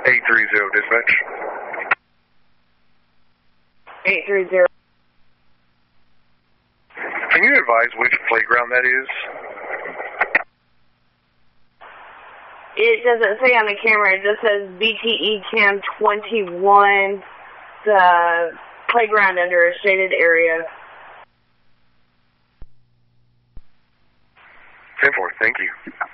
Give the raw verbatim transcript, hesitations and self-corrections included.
eight three zero dispatch. eight three zero. Can you advise which playground that is? It doesn't say on the camera. It just says B T E Cam twenty-one, the playground under a shaded area. ten four, thank you.